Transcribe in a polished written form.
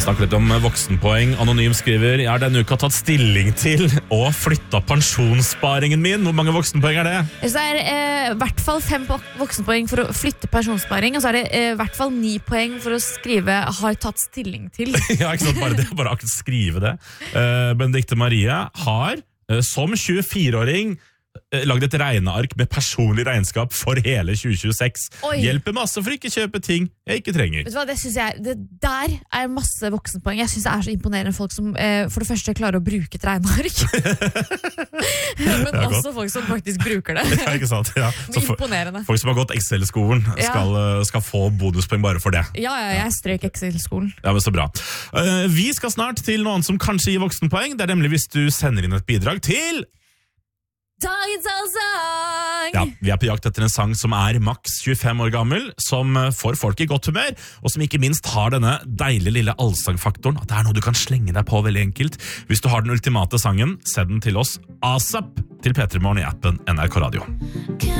Snakker litt om voksenpoeng. Anonym skriver: Jeg har denne uka tatt stilling til og flytta pensjonssparingen min. Hvor mange voksenpoeng er det? Så det i hvert fall 5 voksenpoeng for å flytte pensjonssparing, og så er det i hvert fall 9 poeng for å skrive 'har tatt stilling til'. Ja, ikke sant? Bare akkurat skrive det. Benedikte Marie har som 24-åring lagd et regneark med personlig regnskap for hele 2026. Oi. Hjelper masse for ikke kjøpe ting jeg ikke trenger. Vet du hva, det synes jeg, det der er masse voksenpoeng. Jeg synes det er så imponerende folk som for det første klarer å bruke et regneark. Men også folk som faktisk bruker det. Ja, ikke sant? Ja. Imponerende. Folk som har gått Excel-skolen skal få bonuspoeng bare for det. Ja, jeg strøk Excel-skolen. Ja, men så bra. Vi skal snart til noe annet som kanskje gir voksenpoeng. Det er nemlig hvis du sender inn et bidrag til Dagens allsang! Ja, vi er på jakt etter en sang som er maks 25 år gammel, som får folk i godt humør, og som ikke minst har denne deilige lille allsangfaktoren, at det er noe du kan slenge deg på veldig enkelt. Hvis du har den ultimate sangen, send den til oss ASAP til P3 Morgen i appen NRK Radio.